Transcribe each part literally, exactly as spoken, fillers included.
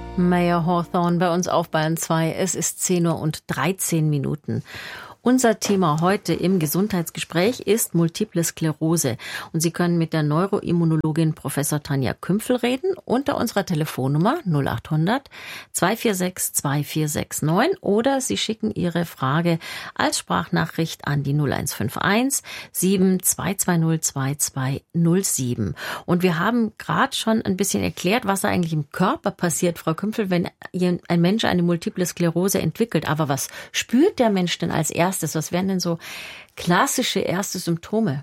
Mayer Hawthorne bei uns auf Bayern zwei. Es ist zehn Uhr und dreizehn Minuten. Unser Thema heute im Gesundheitsgespräch ist Multiple Sklerose. Und Sie können mit der Neuroimmunologin Professor Tanja Kümpfel reden unter unserer Telefonnummer null acht hundert zwei vier sechs zwei vier sechs neun oder Sie schicken Ihre Frage als Sprachnachricht an die null eins fünf eins sieben zwei zwei null zwei zwei null sieben. Und wir haben gerade schon ein bisschen erklärt, was da eigentlich im Körper passiert, Frau Kümpfel, wenn ein Mensch eine Multiple Sklerose entwickelt. Aber was spürt der Mensch denn als erstes? Was wären denn so klassische erste Symptome?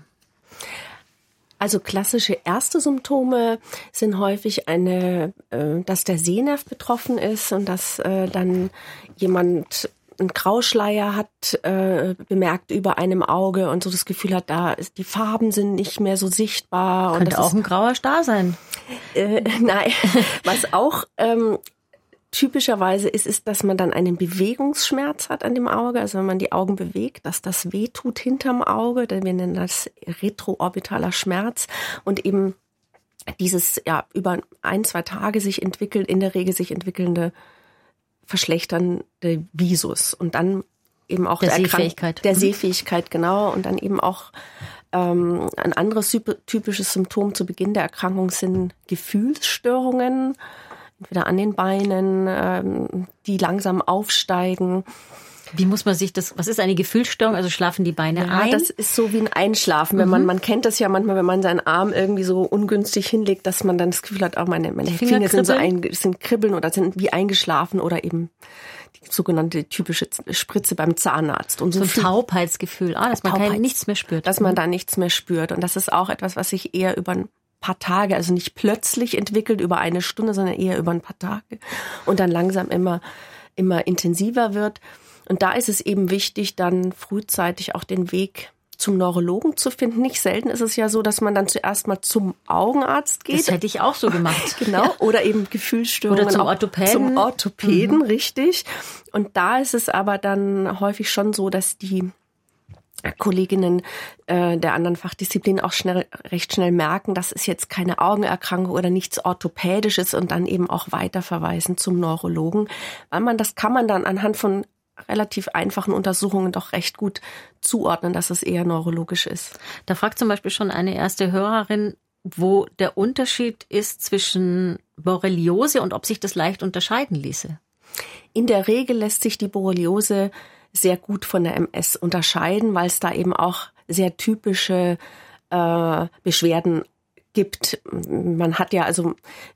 Also klassische erste Symptome sind häufig eine, äh, dass der Sehnerv betroffen ist und dass äh, dann jemand einen Grauschleier hat, äh, bemerkt über einem Auge und so das Gefühl hat, da ist, die Farben sind nicht mehr so sichtbar. Könnte und das auch ist, ein grauer Star sein. Äh, nein, was auch ähm, typischerweise ist, ist, dass man dann einen Bewegungsschmerz hat an dem Auge, also wenn man die Augen bewegt, dass das wehtut hinterm Auge, wir nennen das retroorbitaler Schmerz und eben dieses ja über ein, zwei Tage sich entwickelt, in der Regel sich entwickelnde verschlechternde Visus und dann eben auch der der Sehfähigkeit. Der Sehfähigkeit, genau, und dann eben auch ähm, ein anderes typisches Symptom zu Beginn der Erkrankung sind Gefühlsstörungen, entweder an den Beinen, ähm, die langsam aufsteigen. Wie muss man sich das, was ist eine Gefühlsstörung? Also schlafen die Beine ja, ein? Das ist so wie ein Einschlafen. Wenn man, mhm. man kennt das ja manchmal, wenn man seinen Arm irgendwie so ungünstig hinlegt, dass man dann das Gefühl hat, auch meine, meine Finger, Finger sind so ein, sind kribbeln oder sind wie eingeschlafen oder eben die sogenannte typische Spritze beim Zahnarzt. Und so, so ein Taubheitsgefühl, ah, dass man Taubheits, kein, nichts mehr spürt. Dass man da nichts mehr spürt. Und das ist auch etwas, was sich eher über ein paar Tage, also nicht plötzlich entwickelt über eine Stunde, sondern eher über ein paar Tage und dann langsam immer, immer intensiver wird. Und da ist es eben wichtig, dann frühzeitig auch den Weg zum Neurologen zu finden. Nicht selten ist es ja so, dass man dann zuerst mal zum Augenarzt geht. Das hätte ich auch so gemacht. Genau. Ja. Oder eben Gefühlsstörungen. Oder zum Orthopäden. Zum Orthopäden, mhm. richtig. Und da ist es aber dann häufig schon so, dass die Kolleginnen äh, der anderen Fachdisziplinen auch schnell, recht schnell merken, das ist jetzt keine Augenerkrankung oder nichts Orthopädisches und dann eben auch weiterverweisen zum Neurologen, weil man das kann man dann anhand von relativ einfachen Untersuchungen doch recht gut zuordnen, dass es eher neurologisch ist. Da fragt zum Beispiel schon eine erste Hörerin, wo der Unterschied ist zwischen Borreliose und ob sich das leicht unterscheiden ließe. In der Regel lässt sich die Borreliose sehr gut von der M S unterscheiden, weil es da eben auch sehr typische äh, Beschwerden gibt. Man hat ja also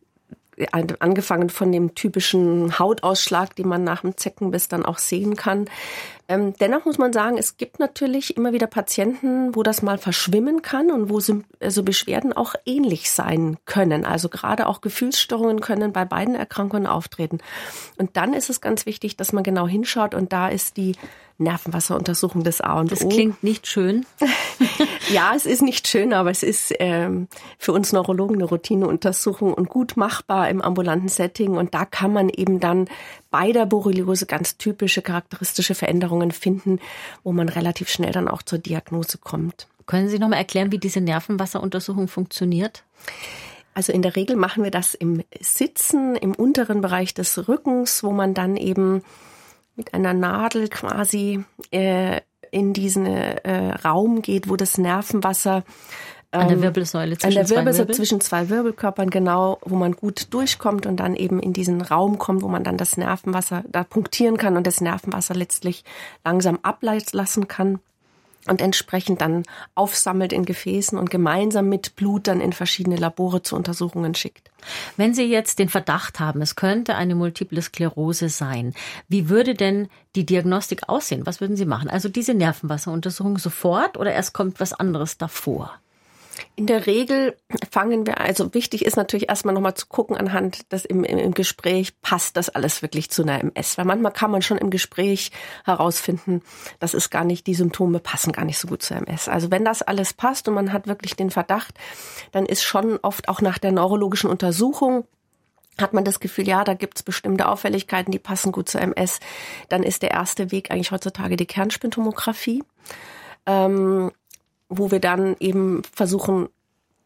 angefangen von dem typischen Hautausschlag, den man nach dem Zeckenbiss dann auch sehen kann. Ähm, dennoch muss man sagen, es gibt natürlich immer wieder Patienten, wo das mal verschwimmen kann und wo also Beschwerden auch ähnlich sein können. Also gerade auch Gefühlsstörungen können bei beiden Erkrankungen auftreten. Und dann ist es ganz wichtig, dass man genau hinschaut und da ist die Nervenwasseruntersuchung des A und O. Das klingt nicht schön. Ja, es ist nicht schön, aber es ist ähm, für uns Neurologen eine Routineuntersuchung und gut machbar im ambulanten Setting. Und da kann man eben dann bei der Borreliose ganz typische charakteristische Veränderungen finden, wo man relativ schnell dann auch zur Diagnose kommt. Können Sie noch mal erklären, wie diese Nervenwasseruntersuchung funktioniert? Also in der Regel machen wir das im Sitzen, im unteren Bereich des Rückens, wo man dann eben mit einer Nadel quasi äh, in diesen äh, Raum geht, wo das Nervenwasser ähm, an der Wirbelsäule zwischen an der Wirbelsäule zwei Wirbel? zwischen zwei Wirbelkörpern, genau, wo man gut durchkommt und dann eben in diesen Raum kommt, wo man dann das Nervenwasser da punktieren kann und das Nervenwasser letztlich langsam ablassen kann und entsprechend dann aufsammelt in Gefäßen und gemeinsam mit Blut dann in verschiedene Labore zu Untersuchungen schickt. Wenn Sie jetzt den Verdacht haben, es könnte eine Multiple Sklerose sein, wie würde denn die Diagnostik aussehen? Was würden Sie machen? Also diese Nervenwasseruntersuchung sofort oder erst kommt was anderes davor? In der Regel fangen wir, also wichtig ist natürlich erstmal nochmal zu gucken anhand des im, im Gespräch, passt das alles wirklich zu einer M S? Weil manchmal kann man schon im Gespräch herausfinden, das ist gar nicht, die Symptome passen gar nicht so gut zur M S. Also wenn das alles passt und man hat wirklich den Verdacht, dann ist schon oft auch nach der neurologischen Untersuchung hat man das Gefühl, ja, da gibt's bestimmte Auffälligkeiten, die passen gut zur M S. Dann ist der erste Weg eigentlich heutzutage die Kernspintomographie. Ähm, wo wir dann eben versuchen,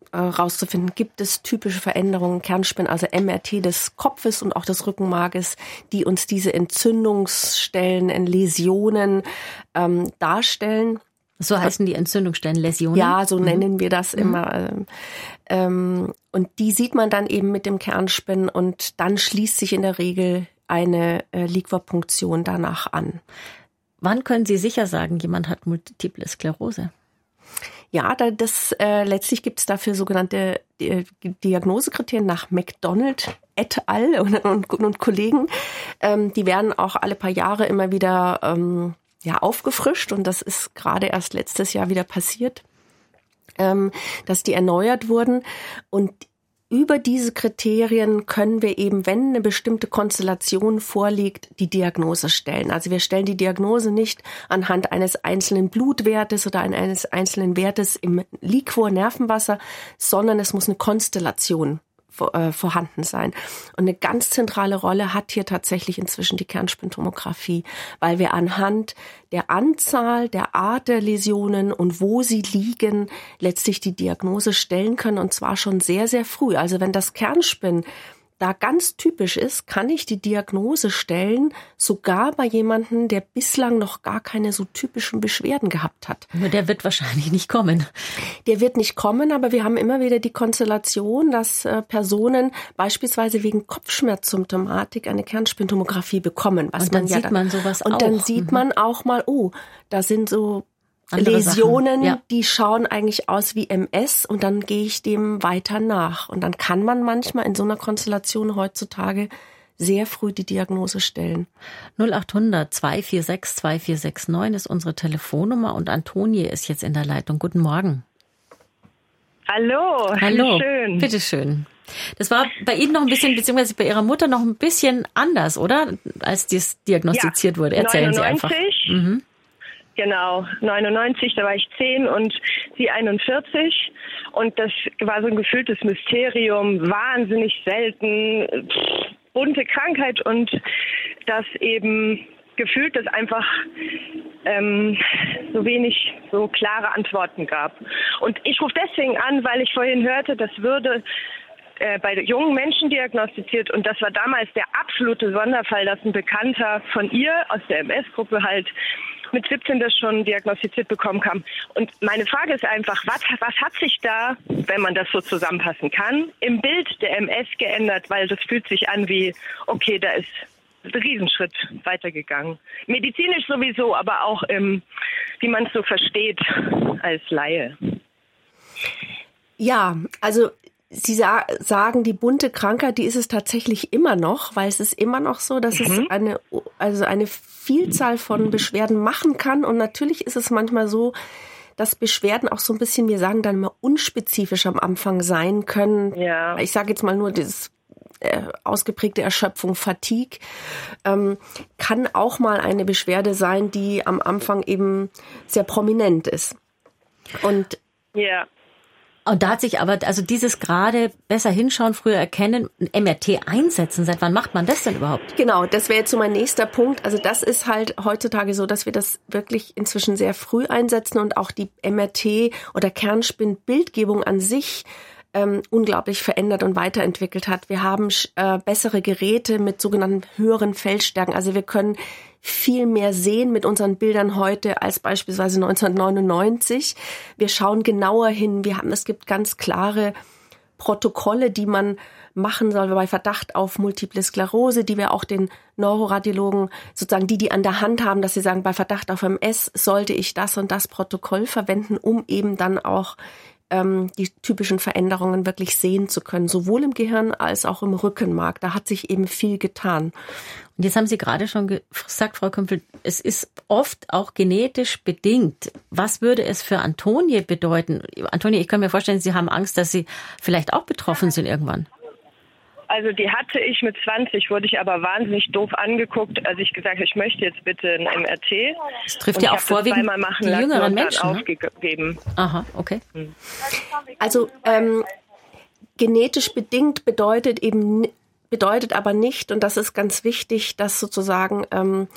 rauszufinden, gibt es typische Veränderungen, Kernspinnen, also M R T des Kopfes und auch des Rückenmarkes, die uns diese Entzündungsstellen, Läsionen ähm, darstellen. So heißen die Entzündungsstellen, Läsionen? Ja, so mhm. nennen wir das mhm. immer. Ähm, und die sieht man dann eben mit dem Kernspinnen und dann schließt sich in der Regel eine äh, Liquorpunktion danach an. Wann können Sie sicher sagen, jemand hat Multiple Sklerose? Ja, da, das äh, letztlich gibt es dafür sogenannte äh, Diagnosekriterien nach McDonald et al. und, und, und Kollegen. Ähm, die werden auch alle paar Jahre immer wieder ähm, ja, aufgefrischt und das ist gerade erst letztes Jahr wieder passiert, ähm, dass die erneuert wurden. Und über diese Kriterien können wir eben, wenn eine bestimmte Konstellation vorliegt, die Diagnose stellen. Also wir stellen die Diagnose nicht anhand eines einzelnen Blutwertes oder eines einzelnen Wertes im Liquor, Nervenwasser, sondern es muss eine Konstellation vorhanden sein. Und eine ganz zentrale Rolle hat hier tatsächlich inzwischen die Kernspintomographie, weil wir anhand der Anzahl, der Art der Läsionen und wo sie liegen, letztlich die Diagnose stellen können und zwar schon sehr, sehr früh. Also wenn das Kernspin da ganz typisch ist, kann ich die Diagnose stellen, sogar bei jemandem, der bislang noch gar keine so typischen Beschwerden gehabt hat. Nur der wird wahrscheinlich nicht kommen. Der wird nicht kommen, aber wir haben immer wieder die Konstellation, dass äh, Personen beispielsweise wegen Kopfschmerzsymptomatik eine Kernspintomographie bekommen. Was und dann man ja sieht dann, man sowas und auch. Und dann sieht mhm. man auch mal, oh, da sind so Andere Läsionen, ja. die schauen eigentlich aus wie M S und dann gehe ich dem weiter nach. Und dann kann man manchmal in so einer Konstellation heutzutage sehr früh die Diagnose stellen. null acht hundert zwei vier sechs zwei vier sechs neun ist unsere Telefonnummer und Antonie ist jetzt in der Leitung. Guten Morgen. Hallo. Hallo. Schön. Bitte schön. Das war bei Ihnen noch ein bisschen, beziehungsweise bei Ihrer Mutter noch ein bisschen anders, oder? Als das diagnostiziert ja, wurde. Erzählen neunundneunzig. Sie einfach. Mhm. Genau, neunundneunzig, da war ich zehn und sie einundvierzig. Und das war so ein gefühltes Mysterium, wahnsinnig selten, pff, bunte Krankheit und das eben gefühlt, dass einfach ähm, so wenig so klare Antworten gab. Und ich rufe deswegen an, weil ich vorhin hörte, das würde äh, bei jungen Menschen diagnostiziert und das war damals der absolute Sonderfall, dass ein Bekannter von ihr aus der M S-Gruppe halt mit siebzehn das schon diagnostiziert bekommen kann. Und meine Frage ist einfach, was, was hat sich da, wenn man das so zusammenfassen kann, im Bild der M S geändert? Weil das fühlt sich an wie, okay, da ist ein Riesenschritt weitergegangen. Medizinisch sowieso, aber auch im, wie man es so versteht als Laie. Ja, also Sie sa- sagen, die bunte Krankheit, die ist es tatsächlich immer noch, weil es ist immer noch so, dass mhm. es eine, also eine Vielzahl von Beschwerden machen kann. Und natürlich ist es manchmal so, dass Beschwerden auch so ein bisschen, wir sagen dann immer, unspezifisch am Anfang sein können. Ja. Ich sage jetzt mal nur dieses äh, ausgeprägte Erschöpfung, Fatigue, ähm, kann auch mal eine Beschwerde sein, die am Anfang eben sehr prominent ist. Und ja. Und da hat sich aber, also dieses gerade besser hinschauen, früher erkennen, ein M R T einsetzen, seit wann macht man das denn überhaupt? Genau, das wäre jetzt so mein nächster Punkt. Also das ist halt heutzutage so, dass wir das wirklich inzwischen sehr früh einsetzen und auch die M R T oder Kernspin-Bildgebung an sich ähm, unglaublich verändert und weiterentwickelt hat. Wir haben äh, bessere Geräte mit sogenannten höheren Feldstärken. Also wir können viel mehr sehen mit unseren Bildern heute als beispielsweise neunzehnhundertneunundneunzig. Wir schauen genauer hin. Wir haben, es gibt ganz klare Protokolle, die man machen soll bei Verdacht auf Multiple Sklerose, die wir auch den Neuroradiologen, sozusagen die, die an der Hand haben, dass sie sagen, bei Verdacht auf M S sollte ich das und das Protokoll verwenden, um eben dann auch ähm, die typischen Veränderungen wirklich sehen zu können, sowohl im Gehirn als auch im Rückenmark. Da hat sich eben viel getan. Und jetzt haben Sie gerade schon gesagt, Frau Kümpel, es ist oft auch genetisch bedingt. Was würde es für Antonie bedeuten? Antonie, ich kann mir vorstellen, Sie haben Angst, dass Sie vielleicht auch betroffen sind irgendwann. Also die hatte ich mit zwanzig, wurde ich aber wahnsinnig doof angeguckt, als ich gesagt habe, ich möchte jetzt bitte ein M R T. Das trifft ja auch vorwiegend die jüngeren Menschen. Ne? Aufgegeben. Aha, okay. Also ähm, genetisch bedingt bedeutet eben bedeutet aber nicht, und das ist ganz wichtig, dass sozusagen ähm,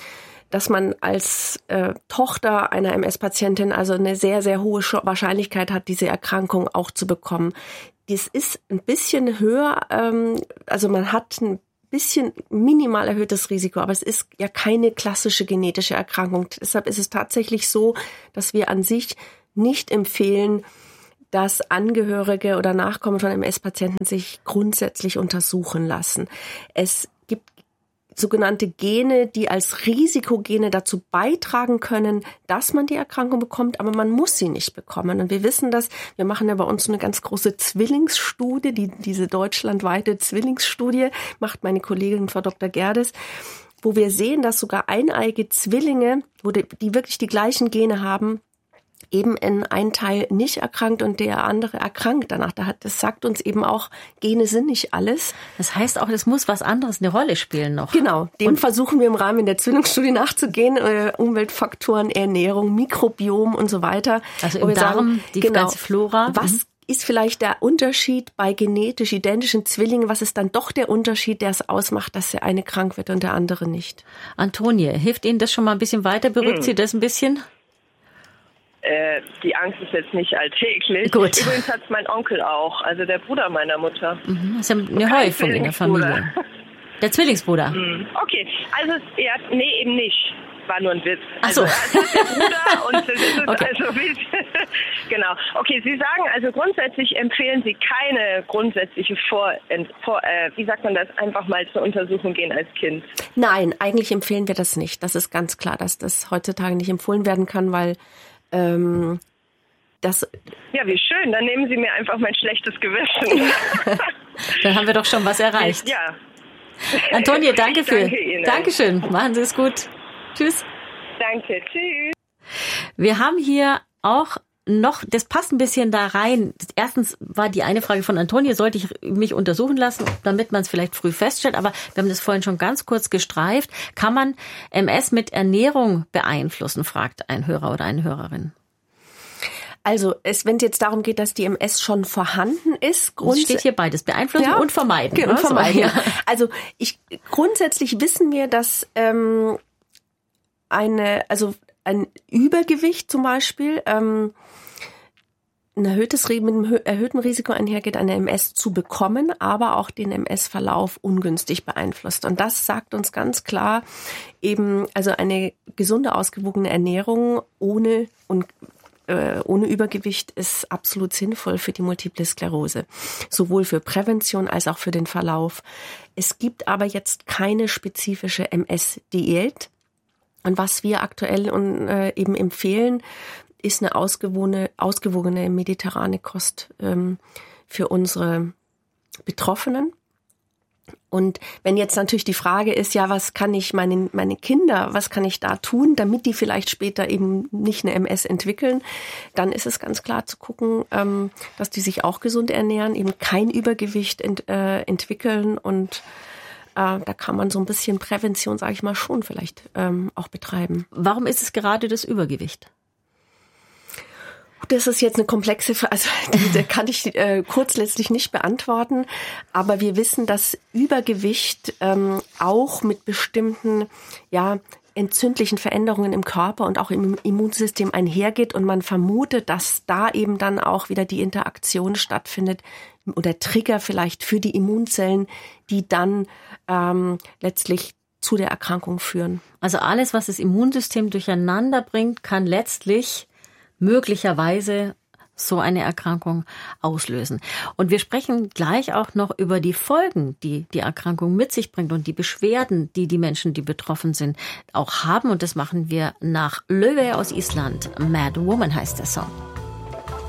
dass man als äh, Tochter einer M S-Patientin also eine sehr, sehr hohe Wahrscheinlichkeit hat, diese Erkrankung auch zu bekommen. Das ist ein bisschen höher, ähm, also man hat ein bisschen minimal erhöhtes Risiko, aber es ist ja keine klassische genetische Erkrankung. Deshalb ist es tatsächlich so, dass wir an sich nicht empfehlen, dass Angehörige oder Nachkommen von M S-Patienten sich grundsätzlich untersuchen lassen. Es gibt sogenannte Gene, die als Risikogene dazu beitragen können, dass man die Erkrankung bekommt, aber man muss sie nicht bekommen. Und wir wissen das, wir machen ja bei uns so eine ganz große Zwillingsstudie, die, diese deutschlandweite Zwillingsstudie macht meine Kollegin Frau Doktor Gerdes, wo wir sehen, dass sogar eineige Zwillinge, wo die, die wirklich die gleichen Gene haben, eben in ein Teil nicht erkrankt und der andere erkrankt danach. Das sagt uns eben auch, Gene sind nicht alles. Das heißt auch, es muss was anderes eine Rolle spielen noch. Genau, dem und versuchen wir im Rahmen der Zwillingsstudie nachzugehen. Äh, Umweltfaktoren, Ernährung, Mikrobiom und so weiter. Also im Darm, sagen, die genau, ganze Flora. Was mhm. ist vielleicht der Unterschied bei genetisch identischen Zwillingen? Was ist dann doch der Unterschied, der es ausmacht, dass der eine krank wird und der andere nicht? Antonie, hilft Ihnen das schon mal ein bisschen weiter? Beruhigt mhm. Sie das ein bisschen? Äh, die Angst ist jetzt nicht alltäglich. Gut. Übrigens hat es mein Onkel auch, also der Bruder meiner Mutter. Mhm, das ist ja eine Häufung in der Familie. Der Zwillingsbruder. Mhm. Okay, also ja, nee, eben nicht. War nur ein Witz. Ach so. Also, also der Bruder und das ist okay. also genau. Okay, Sie sagen also grundsätzlich empfehlen Sie keine grundsätzliche Vor, vor äh, wie sagt man das, einfach mal zur Untersuchung gehen als Kind. Nein, eigentlich empfehlen wir das nicht. Das ist ganz klar, dass das heutzutage nicht empfohlen werden kann, weil ähm, das. Ja, wie schön. Dann nehmen Sie mir einfach mein schlechtes Gewissen. Dann haben wir doch schon was erreicht. Ja. Antonie, danke für. Danke Ihnen. Dankeschön. Machen Sie es gut. Tschüss. Danke. Tschüss. Wir haben hier auch noch, das passt ein bisschen da rein. Erstens war die eine Frage von Antonie, sollte ich mich untersuchen lassen, damit man es vielleicht früh feststellt, aber wir haben das vorhin schon ganz kurz gestreift. Kann man M S mit Ernährung beeinflussen, fragt ein Hörer oder eine Hörerin. Also, es, wenn es jetzt darum geht, dass die M S schon vorhanden ist, grundsätzlich steht hier beides, beeinflussen ja, und vermeiden. Genau, und vermeiden. Ja. Also, ich, grundsätzlich wissen wir, dass ähm, eine, also ein Übergewicht zum Beispiel, ähm, ein erhöhtes, mit einem erhöhten Risiko einhergeht, eine M S zu bekommen, aber auch den M S-Verlauf ungünstig beeinflusst. Und das sagt uns ganz klar eben, also eine gesunde, ausgewogene Ernährung ohne und äh, ohne Übergewicht ist absolut sinnvoll für die Multiple Sklerose, sowohl für Prävention als auch für den Verlauf. Es gibt aber jetzt keine spezifische M S-Diät. Und was wir aktuell und, äh, eben empfehlen, ist eine ausgewogene, ausgewogene mediterrane Kost ähm, für unsere Betroffenen. Und wenn jetzt natürlich die Frage ist, ja, was kann ich meine, meine Kinder, was kann ich da tun, damit die vielleicht später eben nicht eine M S entwickeln, dann ist es ganz klar zu gucken, ähm, dass die sich auch gesund ernähren, eben kein Übergewicht ent, äh, entwickeln und äh, da kann man so ein bisschen Prävention, sage ich mal, schon vielleicht ähm, auch betreiben. Warum ist es gerade das Übergewicht? Das ist jetzt eine komplexe Frage, also die kann ich äh, kurz letztlich nicht beantworten, aber wir wissen, dass Übergewicht ähm, auch mit bestimmten ja entzündlichen Veränderungen im Körper und auch im Immunsystem einhergeht und man vermutet, dass da eben dann auch wieder die Interaktion stattfindet oder Trigger vielleicht für die Immunzellen, die dann ähm, letztlich zu der Erkrankung führen. Also alles, was das Immunsystem durcheinander bringt, kann letztlich möglicherweise so eine Erkrankung auslösen. Und wir sprechen gleich auch noch über die Folgen, die die Erkrankung mit sich bringt und die Beschwerden, die die Menschen, die betroffen sind, auch haben. Und das machen wir nach Löwe aus Island. Mad Woman heißt der Song.